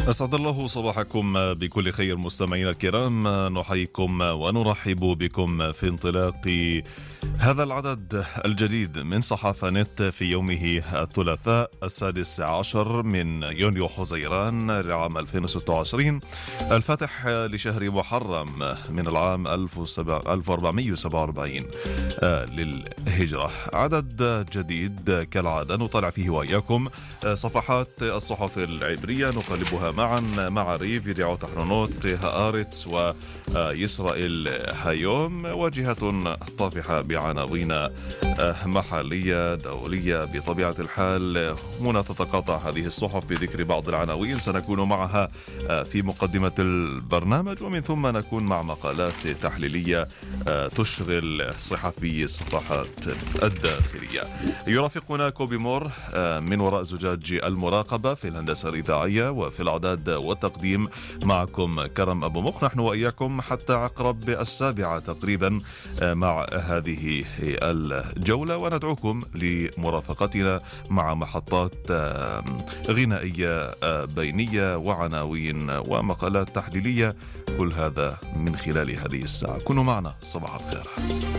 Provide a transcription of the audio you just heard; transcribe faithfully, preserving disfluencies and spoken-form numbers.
أسعد الله صباحكم بكل خير مستمعينا الكرام، نحييكم ونرحب بكم في انطلاق هذا العدد الجديد من صحافة نت في يومه الثلاثاء السادس عشر من يونيو حزيران لعام ألفين وستة وعشرين الفاتح لشهر محرم من العام ألف وأربعمائة وسبعة وأربعين للهجرة. عدد جديد كالعادة نطلع فيه وإياكم صفحات الصحف العبرية، نقلبها معا مع ريف يدعو تحرنوت هآرتس وإسرائيل هايوم، واجهة طافحة بعناوين محلية دولية. بطبيعة الحال هنا تتقاطع هذه الصحف بذكر بعض العناوين سنكون معها في مقدمة البرنامج، ومن ثم نكون مع مقالات تحليلية تشغل صحفي الصفحات الداخلية. يرافقنا كوبي مور من وراء زجاج المراقبة في الهندسة الإذاعية، وفي الإعداد والتقديم معكم كرم أبو مخ. نحن وإياكم حتى عقرب السابعة تقريبا مع هذه الجولة، وندعوكم لمرافقتنا مع محطات غنائية بينية وعناوين ومقالات تحليلية، كل هذا من خلال هذه الساعة. كونوا معنا، صباح الخير.